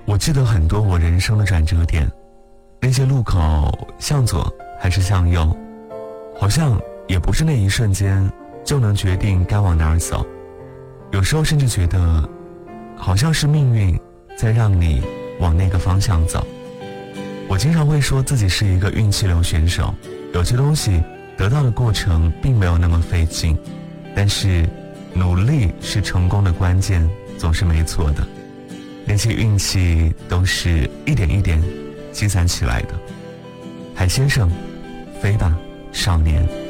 我记得很多我人生的转折点，那些路口向左还是向右，好像也不是那一瞬间就能决定该往哪儿走。有时候甚至觉得好像是命运在让你往那个方向走。我经常会说自己是一个运气流选手，有些东西得到的过程并没有那么费劲，但是努力是成功的关键，总是没错的。那些运气都是一点一点积攒起来的。海先生，飞吧，少年。